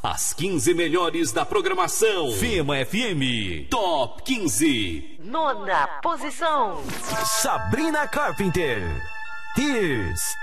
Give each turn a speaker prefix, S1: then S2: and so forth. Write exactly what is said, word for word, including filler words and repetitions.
S1: As quinze melhores da programação. Fema F M. Top quinze.
S2: Nona posição.
S3: Sabrina Carpenter. Tears.